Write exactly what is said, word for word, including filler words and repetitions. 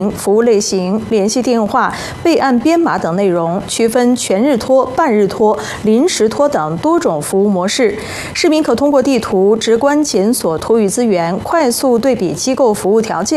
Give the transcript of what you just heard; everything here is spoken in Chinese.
服务类型、联系电话、备案编码等内容，区分全日托、半日托、临时托等多种服务模式。市民可通过地图直观检索托育资源，快速对比机构服务条件。